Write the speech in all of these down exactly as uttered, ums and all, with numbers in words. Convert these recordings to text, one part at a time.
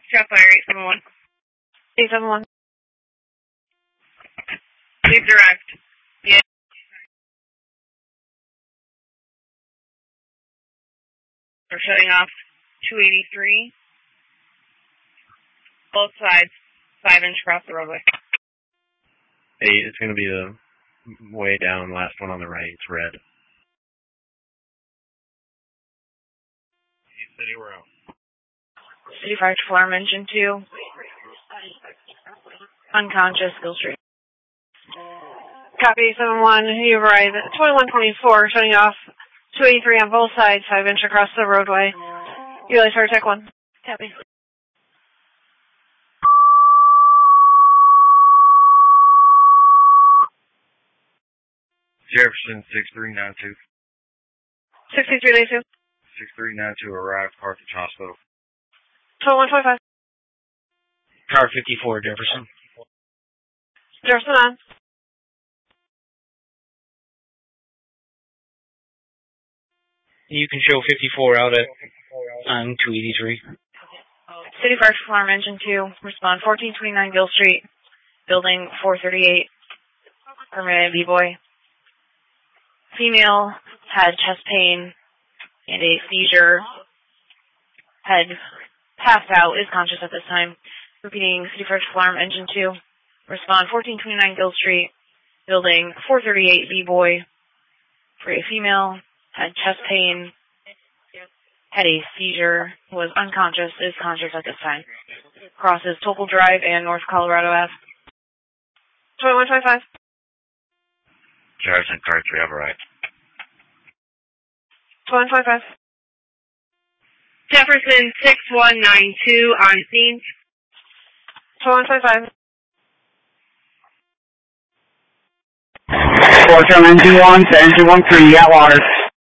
Trap fire eight seven one. eight seven one. Leave direct. Yeah. We're shutting off two eighty-three. Both sides, five inch across the roadway. Hey, it's going to be the way down, last one on the right. It's red. Hey, City, we're out. City Fire Alarm Engine two. Unconscious, Gill Street. Copy seven one. You arrive at twenty-one twenty-four, shutting off two eighty-three on both sides, five inch across the roadway. Eli Fire Tech one. Copy. Jefferson six three nine two. six three nine two. six three nine two arrived Carthage Hospital. twenty-one twenty-five. Car fifty-four, Jefferson. Jefferson on. You can show fifty-four out at on two eighty-three. City Fire Alarm Engine two. Respond fourteen twenty-nine Gill Street. Building four thirty-eight. Permanent B-boy. Female had chest pain and a seizure. Had passed out, is conscious at this time. Repeating, City Fire Alarm Engine two. Respond fourteen twenty-nine Gill Street. Building four thirty-eight B-boy. For a female, had chest pain, had a seizure, was unconscious, is conscious at this time. Crosses Topol Drive and North Colorado Ave. twenty-one twenty-five. Jefferson car three override. twenty-one twenty-five. Jefferson six one nine two on scene. twenty-one twenty-five. four seven two one, seven two one three, Atwater.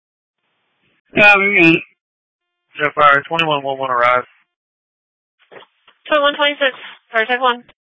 Um, Jeff Fire twenty-one eleven arrived. twenty-one twenty-six. Fire Tech one.